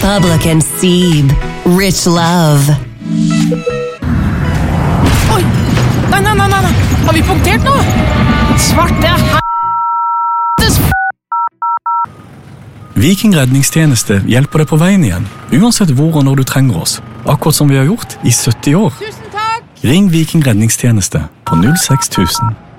Public and Seeb. Rich Love. Oi! Nei. Har vi punktert nå? Svarte Viking redningstjeneste hjelper deg på veien igjen, uansett hvor og når du trenger oss. Akkurat som vi har gjort i 70 år. Tusen takk! Ring Viking redningstjeneste på 06000.